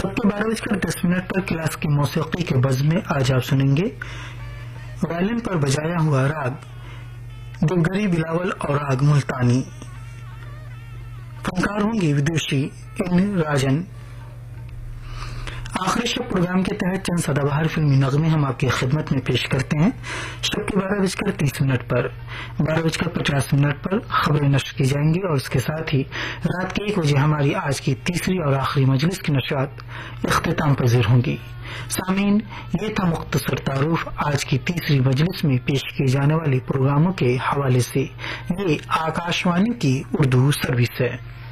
सबके 12:10 पर क्लास की मौसीकी के बज़ में आज आप सुनेंगे वायलिन पर बजाया हुआ राग देवगरी बिलावल और राग मुल्तानी। फनकार होंगी विदुषी एन राजन। आखिरी शब प्रोग्राम के तहत चंद सदाबहार फिल्मी नगमे हम आपकी खिदमत में पेश करते हैं। शब के 12:30 पर 12:50 पर खबरें नश्र की जाएंगी और इसके साथ ही रात के 1 बजे हमारी आज की तीसरी और आखिरी मजलिस की नशरात इख्तिताम पजीर होंगी। सामीन, ये था मुख्तसर तारुफ आज की तीसरी मजलिस में पेश किए जाने वाले प्रोग्रामों के हवाले से। ये आकाशवाणी की उर्दू सर्विस है।